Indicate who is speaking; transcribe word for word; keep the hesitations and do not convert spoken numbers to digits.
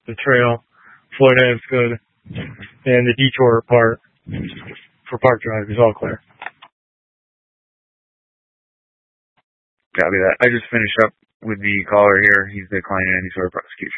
Speaker 1: the trail, Floyd Ave is good, and the detour part for Park Drive is all clear.
Speaker 2: Copy that. I just finished up with the caller here. He's declining any sort of prosecution.